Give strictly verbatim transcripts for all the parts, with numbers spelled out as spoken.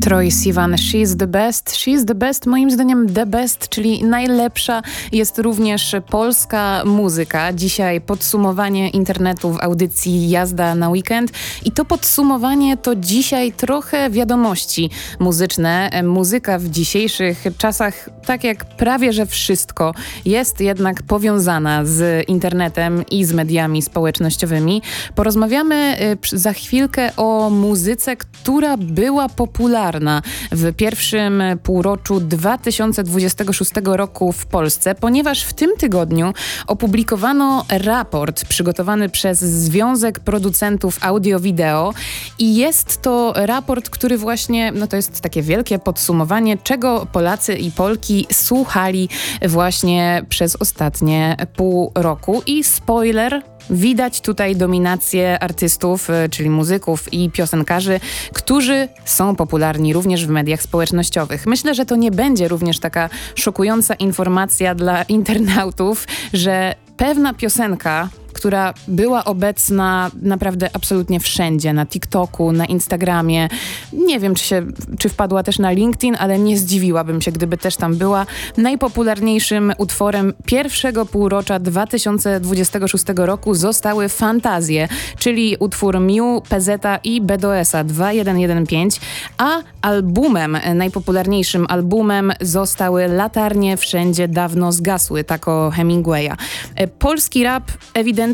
Troye Sivan, She's the Best. She's the Best, moim zdaniem the best, czyli najlepsza jest również polska muzyka. Dzisiaj podsumowanie internetu w audycji Jazda na Weekend. I to podsumowanie to dzisiaj trochę wiadomości muzyczne. Muzyka w dzisiejszych czasach, tak jak prawie że wszystko, jest jednak powiązana z internetem i z mediami społecznościowymi. Porozmawiamy za chwilkę o muzyce, która była popularna w pierwszym półroczu dwa tysiące dwudziestego szóstego roku w Polsce, ponieważ w tym tygodniu opublikowano raport przygotowany przez Związek Producentów Audio-Wideo i jest to raport, który właśnie, no to jest takie wielkie podsumowanie, czego Polacy i Polki słuchali właśnie przez ostatnie pół roku. I spoiler, widać tutaj dominację artystów, czyli muzyków i piosenkarzy, którzy są popularni również w mediach społecznościowych. Myślę, że to nie będzie również taka szokująca informacja dla internautów, że pewna piosenka, która była obecna naprawdę absolutnie wszędzie, na TikToku, na Instagramie. Nie wiem, czy, się, czy wpadła też na LinkedIn, ale nie zdziwiłabym się, gdyby też tam była. Najpopularniejszym utworem pierwszego półrocza dwa tysiące dwudziestego szóstego roku zostały Fantazje, czyli utwór Miu, P Z i B D S a dwa jeden jeden pięć, a albumem, najpopularniejszym albumem zostały Latarnie Wszędzie Dawno Zgasły, tako Hemingwaya. Polski rap ewidentnie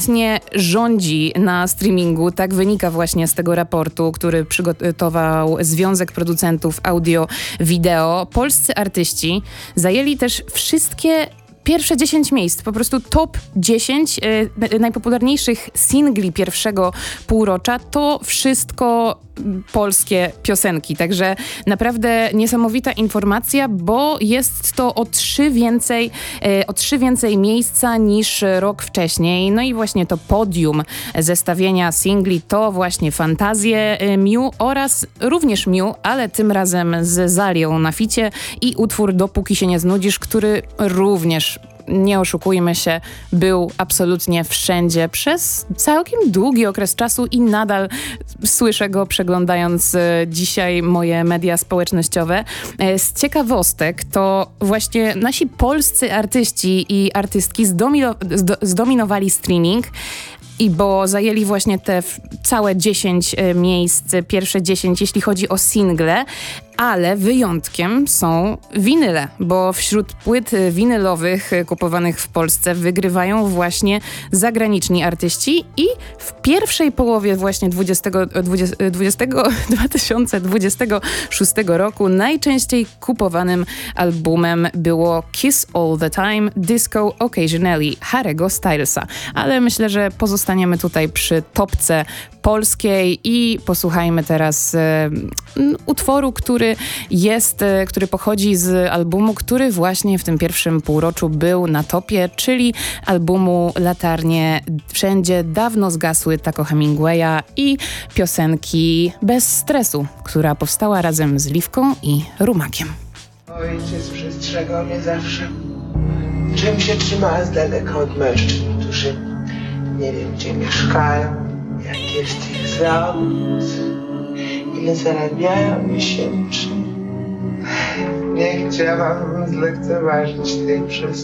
rządzi na streamingu. Tak wynika właśnie z tego raportu, który przygotował Związek Producentów Audio-Wideo. Polscy artyści zajęli też wszystkie pierwsze dziesięć miejsc, po prostu top dziesięć y, najpopularniejszych singli pierwszego półrocza. To wszystko polskie piosenki, także naprawdę niesamowita informacja, bo jest to o trzy więcej, y, o trzy więcej miejsca niż rok wcześniej. No i właśnie to podium zestawienia singli to właśnie Fantazje y, Miu oraz również Miu, ale tym razem z Zalią na ficie i utwór Dopóki się nie znudzisz, który również, nie oszukujmy się, był absolutnie wszędzie przez całkiem długi okres czasu i nadal słyszę go, przeglądając dzisiaj moje media społecznościowe. Z ciekawostek to właśnie nasi polscy artyści i artystki zdomino- zdo- zdominowali streaming. I bo zajęli właśnie te całe dziesięć miejsc, pierwsze dziesięć, jeśli chodzi o single, ale wyjątkiem są winyle, bo wśród płyt winylowych kupowanych w Polsce wygrywają właśnie zagraniczni artyści i w pierwszej połowie właśnie dwudziestego, dwudziestego, dwa tysiące dwudziestego szóstego roku najczęściej kupowanym albumem było Kiss All The Time, Disco Occasionally Harry'ego Stylesa. Ale myślę, że pozostaniemy tutaj przy topce polskiej i posłuchajmy teraz e, utworu, który jest, e, który pochodzi z albumu, który właśnie w tym pierwszym półroczu był na topie, czyli albumu Latarnie Wszędzie Dawno Zgasły, tako Hemingwaya i piosenki Bez stresu, która powstała razem z Liwką i Rumakiem. Ojciec przestrzegał mnie zawsze, czym się trzyma z daleka od mężczyzn, którzy nie wiem gdzie mieszkają, jak jest ich zawód, ile zarabiają miesięcznie. Nie chciałam zlekceważyć tej przestrzeni.